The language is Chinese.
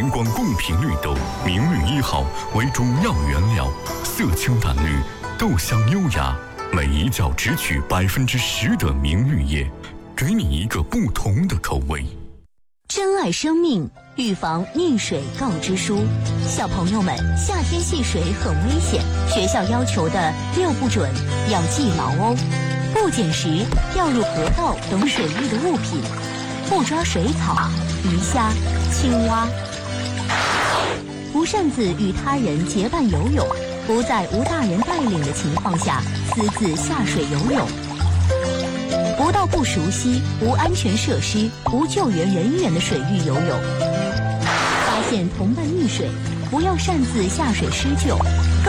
光贡品绿豆，明绿1号为主要原料，色清淡绿，豆香优雅，每一角只取10%的明绿叶，给你一个不同的口味。 珍爱生命，预防溺水告知书。小朋友们，夏天戏水很危险，学校要求的6不准要记牢哦。不捡拾掉入河道等水域的物品，不抓水草、鱼虾、青蛙，不擅自与他人结伴游泳，不在无大人带领的情况下私自下水游泳，不到不熟悉、无安全设施、无救援人员的水域游泳。发现同伴溺水，不要擅自下水施救，